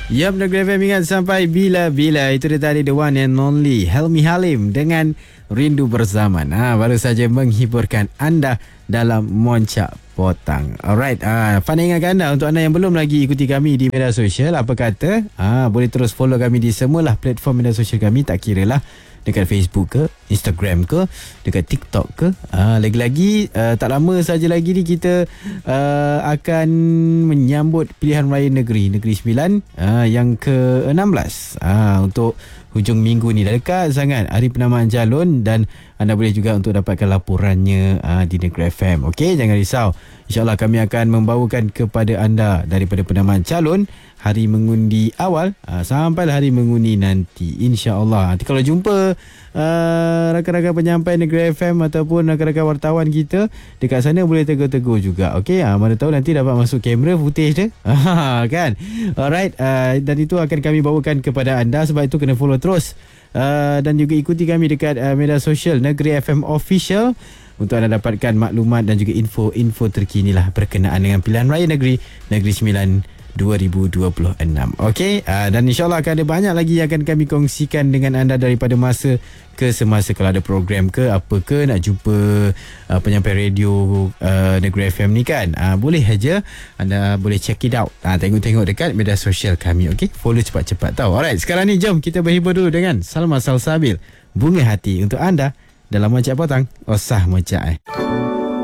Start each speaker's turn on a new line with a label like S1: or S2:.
S1: Yap, Negeri FM ingat sampai bila-bila. Itu dia tadi, the one and only Helmi Halim dengan Rindu Berzaman. Baru saja menghiburkan anda dalam Moncak Potang. Alright, Fana ingatkan anda, untuk anda yang belum lagi ikuti kami di media sosial, apa kata, boleh terus follow kami di semualah platform media sosial kami, tak kira lah dekat Facebook ke, Instagram ke, dekat TikTok ke. Lagi-lagi tak lama saja lagi ni kita akan menyambut pilihan raya Negeri Sembilan yang ke-16 untuk hujung minggu ni. Dah dekat sangat hari penamaan calon, dan anda boleh juga untuk dapatkan laporannya di Negeri FM. Okey, jangan risau. InsyaAllah kami akan membawakan kepada anda daripada penamaan calon, hari mengundi awal sampai hari mengundi nanti, insya-Allah. Nanti kalau jumpa rakan-rakan penyampai Negeri FM ataupun rakan-rakan wartawan kita dekat sana, boleh tegur-tegur juga. Okey, mana tahu nanti dapat masuk kamera footage dia. Kan? Alright, dan itu akan kami bawakan kepada anda. Sebab itu kena follow terus dan juga ikuti kami dekat media sosial Negeri FM Official untuk anda dapatkan maklumat dan juga info-info terkini lah berkenaan dengan pilihan raya Negeri Sembilan 2026. Okey, dan insyaAllah akan ada banyak lagi yang akan kami kongsikan dengan anda daripada masa ke semasa. Kalau ada program ke apa ke, nak jumpa penyampai radio Negeri FM ni kan, boleh aja anda boleh check it out, tengok-tengok dekat media sosial kami. Okey, follow cepat-cepat tau. Alright, sekarang ni jom kita berhibur dulu dengan Salma Salsabil, Bunga Hati untuk anda dalam Moncak Potang. Osah Moncak